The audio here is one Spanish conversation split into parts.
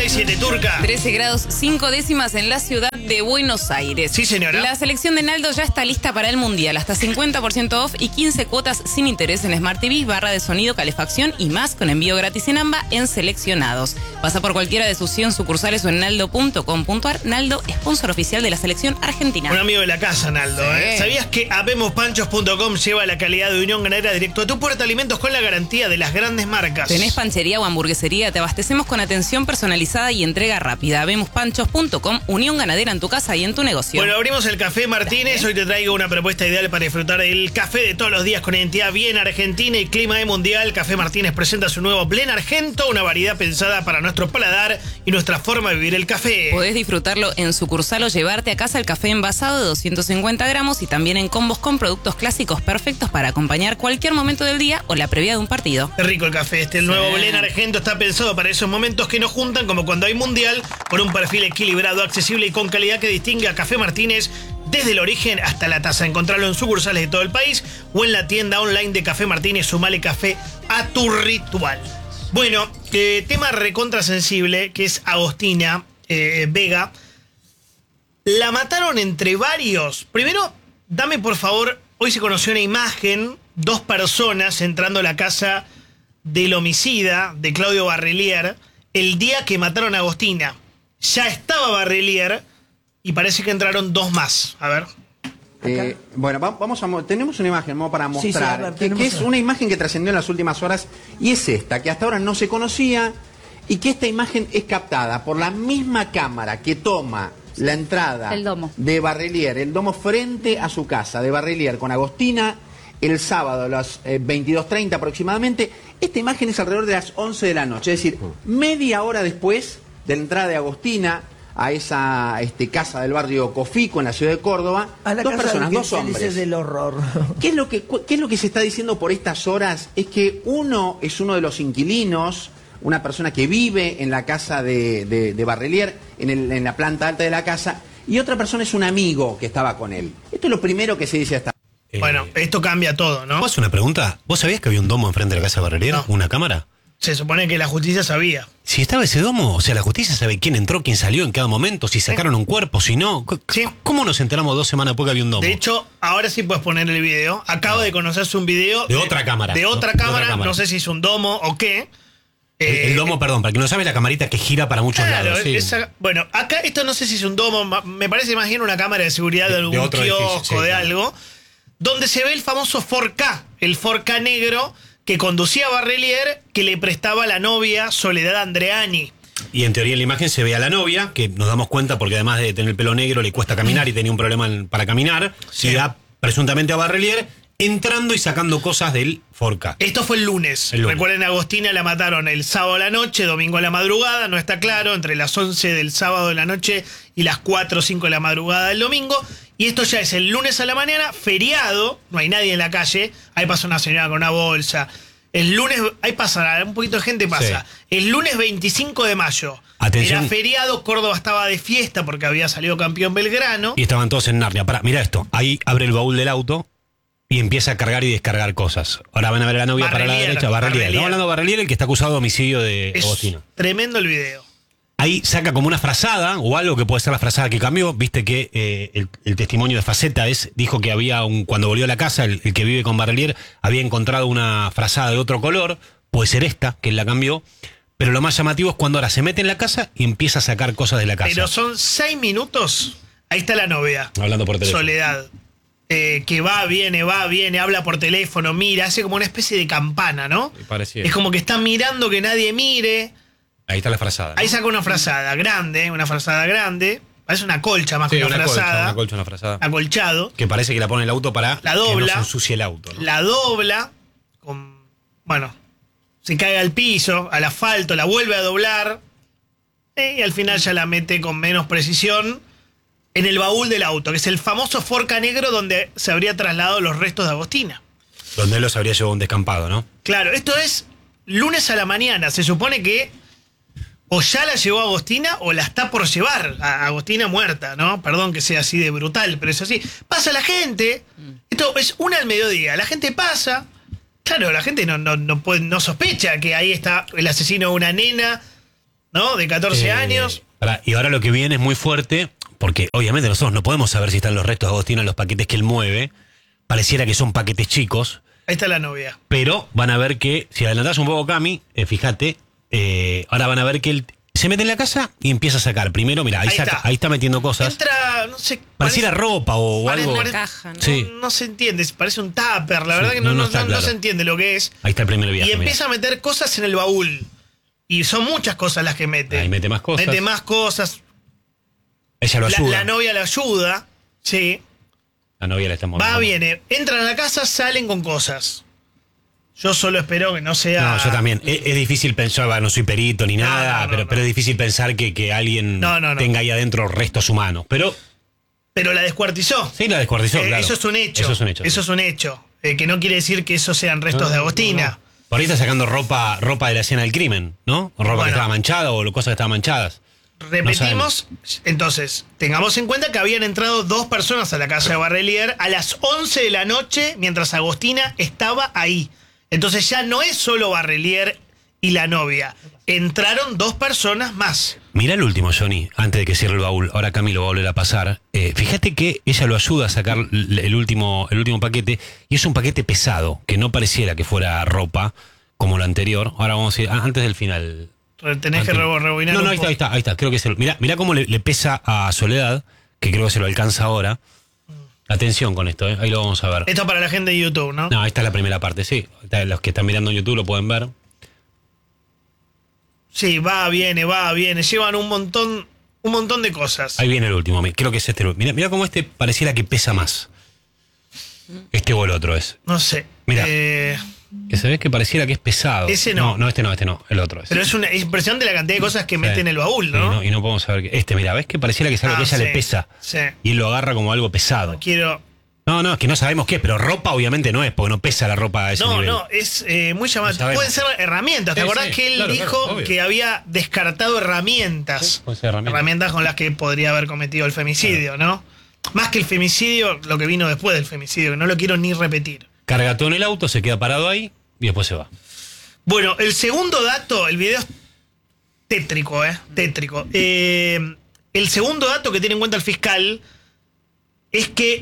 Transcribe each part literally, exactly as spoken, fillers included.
siete, Turca. trece grados cinco décimas en la ciudad de Buenos Aires. Sí, señora. La selección de Naldo ya está lista para el Mundial. Hasta cincuenta por ciento off y quince cuotas sin interés en Smart T V, barra de sonido, calefacción y más con envío gratis en AMBA en seleccionados. Pasa por cualquiera de sus cien sucursales o en naldo punto com punto ar. Naldo, sponsor oficial de la selección argentina. Un amigo de la casa, Naldo. Sí. ¿eh? ¿Sabías que habemos panchos punto com lleva la calidad de Unión Ganadera directo a tu puerta? Alimentos con la garantía de las grandes marcas. ¿Tenés panchería o hamburguesería? Te abastecemos con atención personalizada y entrega rápida. habemos panchos punto com, Unión Ganadera en tu casa y en tu negocio. Bueno, abrimos el Café Martínez. Hoy te traigo una propuesta ideal para disfrutar del café de todos los días con identidad bien argentina y clima de mundial. Café Martínez presenta su nuevo Blend Argento, una variedad pensada para nuestro paladar y nuestra forma de vivir el café. Podés disfrutarlo en sucursal o llevarte a casa el café envasado de doscientos cincuenta gramos y también en combos con productos clásicos perfectos para acompañar cualquier momento del día o la previa de un partido. Qué rico el café este. El Sí. nuevo Blend Argento está pensado para esos momentos que nos juntan, como cuando hay mundial, con un perfil equilibrado, accesible y con calidad que distingue a Café Martínez desde el origen hasta la taza. Encontrarlo en sucursales de todo el país o en la tienda online de Café Martínez. Sumale café a tu ritual. Bueno, eh, tema recontrasensible, que es Agostina eh, Vega. La mataron entre varios. Primero, dame por favor, hoy se conoció una imagen, dos personas entrando a la casa del homicida de Claudio Barrelier el día que mataron a Agostina. Ya estaba Barrelier y parece que entraron dos más. A ver. Eh, bueno, va- vamos a mo- tenemos una imagen ¿no? para Sí, sí, mostrar, a ver, que, tenemos que es una. una imagen que trascendió en las últimas horas y es esta, que hasta ahora no se conocía y que esta imagen es captada por la misma cámara que toma la entrada El domo. de Barrelier, el domo frente a su casa de Barrelier con Agostina el sábado a las eh, veintidós treinta aproximadamente. Esta imagen es alrededor de las once de la noche, es decir, media hora después de la entrada de Agostina a esa este, casa del barrio Cofico en la ciudad de Córdoba. A la dos casa personas, del dos que se dice hombres. del horror. ¿Qué es, lo que, cu- ¿Qué es lo que se está diciendo por estas horas? Es que uno es uno de los inquilinos, una persona que vive en la casa de, de, de Barrelier, en, el- en la planta alta de la casa, y otra persona es un amigo que estaba con él. Esto es lo primero que se dice hasta Eh, Bueno, esto cambia todo, ¿no? ¿Puedo hacer una pregunta? ¿Vos sabías que había un domo enfrente de la casa de Barrelier? No. ¿Una cámara? Se supone que la justicia sabía. Si estaba ese domo, o sea, la justicia sabe quién entró, quién salió en cada momento, si sacaron un cuerpo, si no. C- Sí. ¿Cómo nos enteramos dos semanas después que había un domo? De hecho, ahora sí puedes poner el video. Acabo de conocerse un video. De otra cámara. De otra No, de cámara. otra cámara. No sé si es un domo o qué. el, Eh, el domo, perdón, para que no sabe la camarita que gira para muchos Claro, lados. Sí. esa- bueno, acá esto no sé si es un domo, ma- me parece más bien una cámara de seguridad de De- de algún otro edificio, kiosco, sí, de claro. algo, donde se ve el famoso cuatro K, el cuatro K negro que conducía a Barrelier, que le prestaba a la novia Soledad Andreani. Y en teoría en la imagen se ve a la novia, que nos damos cuenta porque además de tener el pelo negro le cuesta caminar y tenía un problema en- para caminar. Sí. Y da presuntamente a Barrelier entrando y sacando cosas del Forca. Esto fue el lunes. El lunes. Recuerden, a Agostina la mataron el sábado a la noche, domingo a la madrugada, no está claro, entre las once del sábado de la noche y las cuatro o cinco de la madrugada del domingo. Y esto ya es el lunes a la mañana, feriado, no hay nadie en la calle, ahí pasa una señora con una bolsa. El lunes, ahí pasa, un poquito de gente pasa. El lunes veinticinco de mayo. Atención. Era feriado, Córdoba estaba de fiesta porque había salido campeón Belgrano. Y estaban todos en Narnia. Pará, mira esto. Ahí abre el baúl del auto y empieza a cargar y descargar cosas. Ahora van a ver a la novia para la Barrelier, derecha. Barrelier. Barrelier. Estamos hablando de Barrelier, el que está acusado de homicidio de Es Agostina. tremendo el video. Ahí saca como una frazada o algo que puede ser la frazada que cambió. Viste que eh, el, el testimonio de Faceta es, dijo que había un, cuando volvió a la casa, el, el que vive con Barrelier, había encontrado una frazada de otro color. Puede ser esta, que él la cambió. Pero lo más llamativo es cuando ahora se mete en la casa y empieza a sacar cosas de la casa. Pero son seis minutos. Ahí está la novia. Hablando por teléfono. Soledad. Eh, que va, viene, va, viene, habla por teléfono, mira, hace como una especie de campana, ¿no? Y parecía. Es como que está mirando que nadie mire. Ahí está la frazada. ¿no? Ahí saca una frazada grande, una frazada grande. Parece una colcha más Sí, que una, una colcha, frazada. una colcha, una frazada. Acolchado. Que parece que la pone en el auto para La que dobla. no se ensucie el auto. ¿no? La dobla. Con, bueno, se cae al piso, al asfalto, la vuelve a doblar. eh, y al final ya la mete con menos precisión en el baúl del auto, que es el famoso Forca negro donde se habría trasladado los restos de Agostina. Donde él los habría llevado a un descampado, ¿no? Claro, esto es lunes a la mañana. Se supone que o ya la llevó Agostina o la está por llevar a Agostina muerta, ¿no? Perdón que sea así de brutal, pero es así. Pasa la gente. Esto es una al mediodía. La gente pasa. Claro, la gente no, no, no, puede, no sospecha que ahí está el asesino de una nena ¿no? De catorce Eh, años. pará, y ahora lo que viene es muy fuerte, porque obviamente nosotros no podemos saber si están los restos de Agostina en los paquetes que él mueve. Pareciera que son paquetes chicos, Ahí está la novia. pero van a ver que, si adelantás un poco, Cami, eh, fíjate, eh, ahora van a ver que él se mete en la casa y empieza a sacar. Primero, mira, ahí, Ahí saca- está. ahí está metiendo cosas. Entra, no sé. Pareciera parece- ropa o parece- algo. parece- Caja, ¿no? Sí. No, no se entiende, parece un tupper. La verdad Sí, que no, no, no no- está no- no claro. se entiende lo que es. Ahí está el primer viaje. Y mirá. empieza a meter cosas en el baúl. Y son muchas cosas las que mete. Ahí mete más cosas. Mete más cosas. Ella lo La, ayuda. la novia le ayuda. Sí. La novia la está moviendo. Va, viene. Entran a la casa, salen con cosas. Yo solo espero que no sea. No, yo también. Es, es difícil pensar, va, no soy perito ni No, nada, no, no, pero, no. pero es difícil pensar que, que alguien No, no, no. tenga ahí adentro restos humanos. Pero Pero la descuartizó. sí, la descuartizó, Eh, claro. Eso es un hecho. Eso es un hecho. Eso es un hecho. Eh, que no quiere decir que esos sean restos No, de no, Agostina. no. Por ahí está sacando ropa, ropa de la escena del crimen, ¿no? O ropa Bueno. que estaba manchada o cosas que estaban manchadas. Repetimos, entonces, tengamos en cuenta que habían entrado dos personas a la casa de Barrelier a las once de la noche mientras Agostina estaba ahí. Entonces ya no es solo Barrelier y la novia. Entraron dos personas más. Mira el último, Johnny, antes de que cierre el baúl. Ahora Camilo va a volver a pasar. Eh, fíjate que ella lo ayuda a sacar l- el último, el último paquete, y es un paquete pesado, que no pareciera que fuera ropa, como lo anterior. Ahora vamos a ir, ah, antes del final. Tenés que Antes- rebo- rebobinar No, no, un ahí está, poco. ahí está, ahí está. Creo que es el. Mirá, mirá cómo le, le pesa a Soledad, que creo que se lo alcanza ahora. Atención con esto, ¿eh? Ahí lo vamos a ver. Esto para la gente de YouTube, ¿no? No, ahí está la primera parte, sí. Está- Los que están mirando en YouTube lo pueden ver. Sí, va, viene, va, viene. Llevan un montón, un montón de cosas. Ahí viene el último. mi- Creo que es este. el- Mira, mira cómo este pareciera que pesa más. Este o el otro es. No sé. Mirá. Eh, Que se ve que pareciera que es pesado. Ese no. No, no, este no, este no. El otro es. pero es una es impresionante la cantidad de cosas que Sí. mete en el baúl, Sí, ¿no? y no podemos saber que. Este, mira, ¿ves que pareciera que es algo Ah, que a ella sí, le pesa? Sí. Y él lo agarra como algo pesado. Quiero. No, no, es que no sabemos qué es, pero ropa obviamente no es, porque no pesa la ropa a ese No, nivel. no, es eh, muy No llamativo. sabemos. Pueden ser herramientas. ¿Te Sí, acordás sí, que él claro, dijo claro, obvio. que había descartado herramientas? Sí, puede ser herramientas. con las que podría haber cometido el femicidio, ¿no? Más que el femicidio, lo que vino después del femicidio, que no lo quiero ni repetir. Carga todo en el auto, se queda parado ahí y después se va. Bueno, el segundo dato, el video es tétrico, ¿eh? Tétrico. Eh, el segundo dato que tiene en cuenta el fiscal es que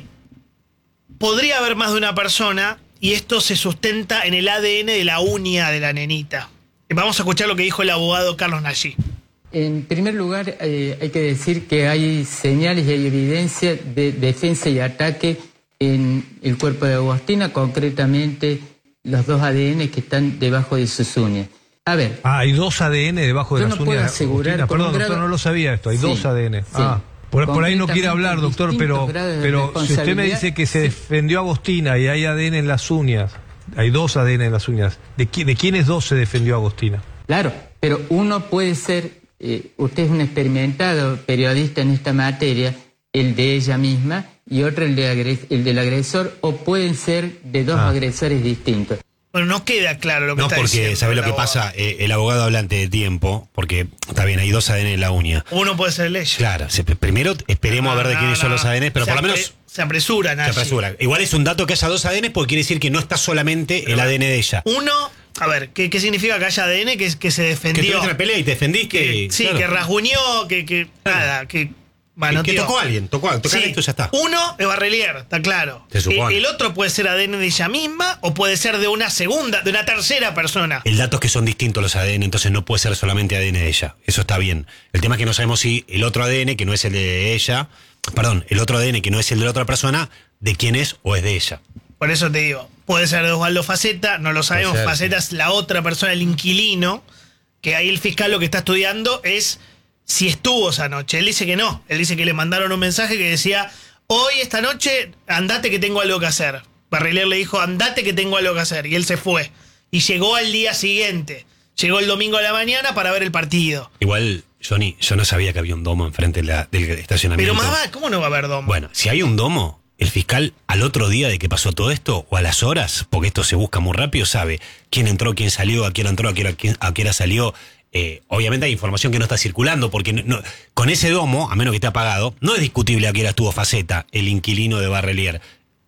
podría haber más de una persona y esto se sustenta en el A D N de la uña de la nenita. Vamos a escuchar lo que dijo el abogado Carlos Nagy. En primer lugar, eh, hay que decir que hay señales y hay evidencia de defensa y ataque en el cuerpo de Agostina, concretamente los dos A D N que están debajo de sus uñas. A ver, Ah, hay dos A D N debajo de Yo las no puedo uñas. asegurar Agustina. con Perdón, un grado- doctor, no lo sabía esto. Hay Sí, dos A D N. sí. Ah, por, por ahí no quiere Concretamente, hablar, doctor, pero, distintos grados de pero si usted me responsabilidad. dice que se defendió a Agostina y hay A D N en las uñas, hay dos A D N en las uñas, ¿de, qui- de quiénes dos se defendió a Agostina? claro, pero uno puede ser, eh, usted es un experimentado periodista en esta materia, el de ella misma, y otro el, de agres- el del agresor, o pueden ser de dos Ah. agresores distintos. Bueno, no queda claro lo que No, está porque, diciendo ¿sabes lo el que abogado. pasa? Eh, el abogado habla antes de tiempo, porque está bien, hay dos A D N en la uña. Uno puede ser el de ella. Claro, se- primero esperemos a ver de No, quiénes no, son no. los A D N, pero Se por lo apre- menos Se apresura, se Nagy. apresura. Igual es un dato que haya dos A D N porque quiere decir que no está solamente el A D N de ella. Uno, a ver, ¿qué, qué significa que haya A D N que, que se Que defendió? tuviste una pelea y te defendís que... Que- sí, claro, que rasguñó, que, que nada, que que, manoteó. tocó a alguien, tocó, tocó Sí, a esto y ya está. Uno es Barrelier, está claro. Se supone. Eh, El otro puede ser A D N de ella misma o puede ser de una segunda, de una tercera persona. El dato es que son distintos los A D N, entonces no puede ser solamente A D N de ella. Eso está bien. El tema es que no sabemos si el otro A D N, que no es el de ella, perdón, el otro A D N que no es el de la otra persona, de quién es o es de ella. Por eso te digo, puede ser de Osvaldo Faceta, no lo sabemos. Puede ser, Faceta es la otra persona, el inquilino, que ahí el fiscal lo que está estudiando es si estuvo esa noche. Él dice que no. Él dice que le mandaron un mensaje que decía, hoy, esta noche, andate que tengo algo que hacer. Barrelier le dijo, andate que tengo algo que hacer. Y él se fue. Y llegó al día siguiente. Llegó el domingo a la mañana para ver el partido. Igual, Johnny, yo no sabía que había un domo enfrente de la- del estacionamiento. Pero más va, ¿cómo no va a haber domo? Bueno, si hay un domo, el fiscal al otro día de que pasó todo esto, o a las horas, porque esto se busca muy rápido, sabe quién entró, quién salió, a qué hora entró, a qué hora, quién- a qué hora salió. Eh, obviamente hay información que no está circulando, porque no- no- con ese domo, a menos que esté apagado, no es discutible a qué hora estuvo Faceta, el inquilino de Barrelier.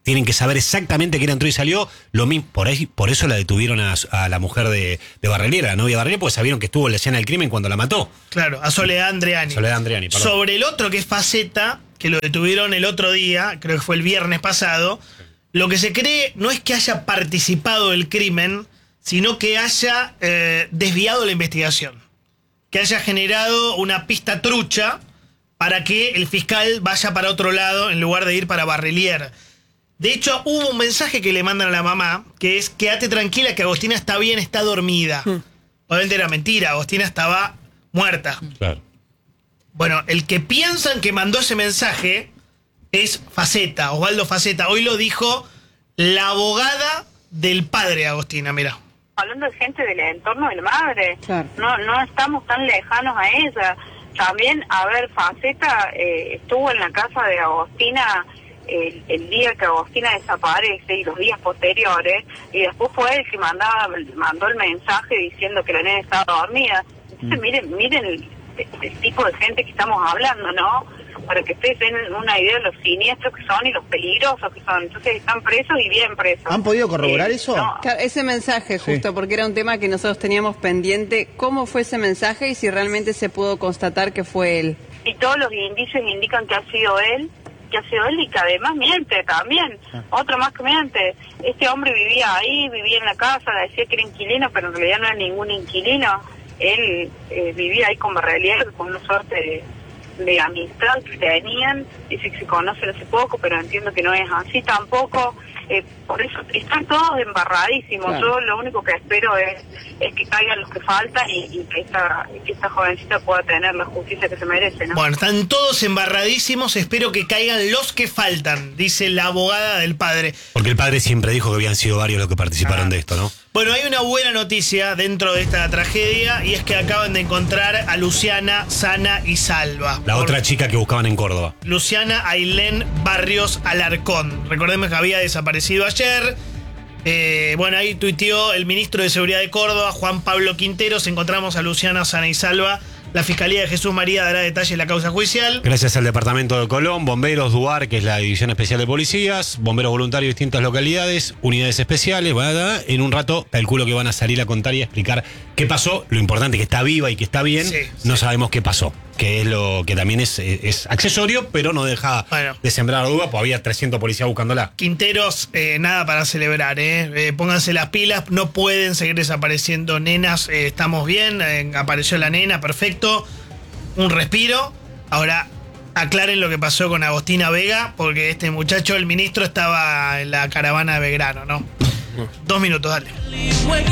tienen que saber exactamente quién entró y salió. Lo mismo, por ahí, por eso la detuvieron a, a la mujer de, de Barrelier, a la novia de Barrelier, porque sabieron que estuvo en la escena del crimen cuando la mató. Claro, a Soledad Andreani. Soledad Andreani, perdón. Sobre el otro, que es Faceta, que lo detuvieron el otro día, creo que fue el viernes pasado, lo que se cree no es que haya participado del crimen, sino que haya eh, desviado la investigación. Que haya generado una pista trucha para que el fiscal vaya para otro lado en lugar de ir para Barrelier. De hecho, hubo un mensaje que le mandan a la mamá, que es: quédate tranquila que Agostina está bien, está dormida. Mm. Obviamente era mentira, Agostina estaba muerta. Claro. Bueno, el que piensan que mandó ese mensaje es Faceta, Osvaldo Faceta. Hoy lo dijo la abogada del padre de Agostina, mira. Hablando de gente del entorno de la madre, claro. no no estamos tan lejanos a ella. También, a ver, Faceta eh, estuvo en la casa de Agostina el, el día que Agostina desaparece y los días posteriores, y después fue el que mandaba mandó el mensaje diciendo que la nena estaba dormida. Entonces, mm. miren, miren el, el tipo de gente que estamos hablando, ¿no? Para que ustedes tengan una idea de los siniestros que son y los peligrosos que son. Entonces están presos y bien presos. ¿Han podido corroborar eh, eso? No. Claro, ese mensaje, justo, sí. Porque era un tema que nosotros teníamos pendiente. ¿Cómo fue ese mensaje y si realmente se pudo constatar que fue él? Y todos los indicios indican que ha sido él, que ha sido él y que además miente también. Ah. Otro más que miente. Este hombre vivía ahí, vivía en la casa, decía que era inquilino, pero en realidad no era ningún inquilino. Él eh, vivía ahí con Barrelier, con una suerte de... de amistad que tenían, dice que se conocen hace poco, pero entiendo que no es así tampoco. Eh, por eso están todos embarradísimos. Claro. Yo lo único que espero es, es que caigan los que faltan y, y que, esta, que esta jovencita pueda tener la justicia que se merece, ¿no? Bueno, están todos embarradísimos, espero que caigan los que faltan, dice la abogada del padre. Porque el padre siempre dijo que habían sido varios los que participaron ah. de esto, ¿no? Bueno, hay una buena noticia dentro de esta tragedia y es que acaban de encontrar a Luciana sana y salva. La Por otra chica que buscaban en Córdoba. Luciana Ailén Barrios Alarcón. Recordemos que había desaparecido ayer. Eh, bueno, ahí tuiteó el ministro de Seguridad de Córdoba, Juan Pablo Quinteros. Encontramos a Luciana sana y salva. La Fiscalía de Jesús María dará detalles de la causa judicial. Gracias al Departamento de Colón, Bomberos, DUAR, que es la División Especial de Policías, Bomberos Voluntarios de distintas localidades, unidades especiales. ¿verdad? En un rato calculo que van a salir a contar y a explicar qué pasó. Lo importante es que está viva y que está bien. Sí, no sí. sabemos qué pasó, que es lo que también es, es accesorio, pero no deja bueno. de sembrar duda, pues había trescientos policías buscándola. Quinteros, eh, nada para celebrar, ¿eh? eh pónganse las pilas, no pueden seguir desapareciendo nenas, eh, estamos bien, eh, apareció la nena, perfecto. Un respiro. Ahora aclaren lo que pasó con Agostina Vega, porque este muchacho, el ministro, estaba en la caravana de Belgrano, ¿no? Dos minutos, dale.